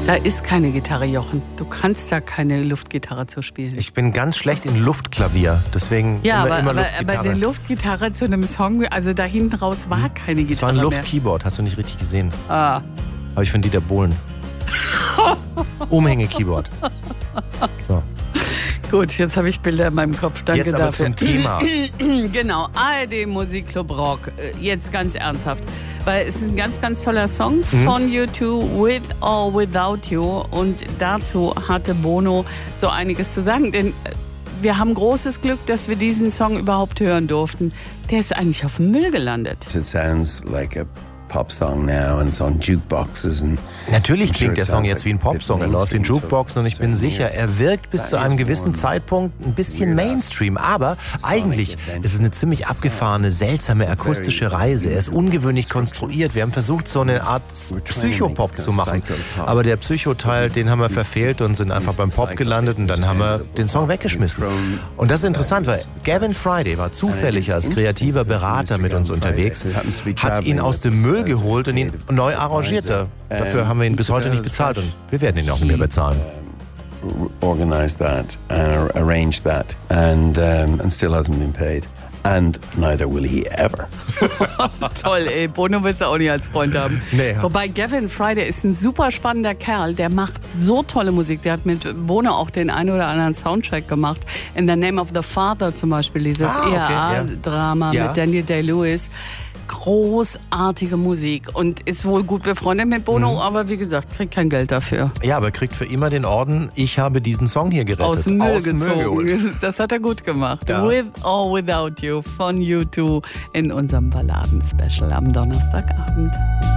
Da ist keine Gitarre, Jochen. Du kannst da keine Luftgitarre zu spielen. Ich bin ganz schlecht in Luftklavier, deswegen immer Luftgitarre. Aber eine Luftgitarre zu einem Song, also da hinten raus war keine Gitarre. Es war ein Luftkeyboard, hast du nicht richtig gesehen. Ah. Habe ich von Dieter Bohlen. Umhänge-Keyboard. So. Gut, jetzt habe ich Bilder in meinem Kopf. Danke jetzt aber dafür. zum Thema. Genau, ARD Musikclub Rock. Jetzt ganz ernsthaft. Weil es ist ein ganz, ganz toller Song von U2, With or Without You. Und dazu hatte Bono so einiges zu sagen. Denn wir haben großes Glück, dass wir diesen Song überhaupt hören durften. Der ist eigentlich auf dem Müll gelandet. It sounds like a pop song now and it's on jukeboxes and Natürlich klingt der Song jetzt wie ein Popsong. Er läuft in Jukeboxen und ich bin sicher, er wirkt bis zu einem gewissen Zeitpunkt ein bisschen Mainstream. Aber eigentlich ist es eine ziemlich abgefahrene, seltsame akustische Reise. Er ist ungewöhnlich konstruiert. Wir haben versucht, so eine Art Psychopop zu machen. Aber der Psychoteil, den haben wir verfehlt und sind einfach beim Pop gelandet und dann haben wir den Song weggeschmissen. Und das ist interessant, weil Gavin Friday war zufällig als kreativer Berater mit uns unterwegs, hat ihn aus dem Müll geholt und ihn neu arrangiert. Dafür haben wir ihn bis heute nicht bezahlt und wir werden ihn auch nicht mehr bezahlen. Organized that, arranged that, and still hasn't been paid. And neither will he ever. Toll, ey. Bono willst du auch nicht als Freund haben. Nee. Wobei Gavin Friday ist ein super spannender Kerl. Der macht so tolle Musik. Der hat mit Bono auch den einen oder anderen Soundtrack gemacht. In the Name of the Father zum Beispiel, dieses ERA-Drama mit Daniel Day-Lewis. Großartige Musik und ist wohl gut befreundet mit Bono, aber wie gesagt, kriegt kein Geld dafür. Ja, aber kriegt für immer den Orden, ich habe diesen Song hier gerettet. Aus dem Müll gezogen. geholt. Das hat er gut gemacht. Ja. With or Without You von U2 in unserem Balladen-Special am Donnerstagabend.